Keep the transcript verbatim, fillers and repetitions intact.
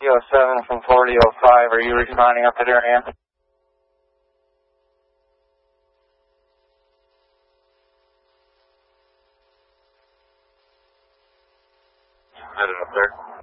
oh seven from forty oh five, are you responding up at area? Headed up there.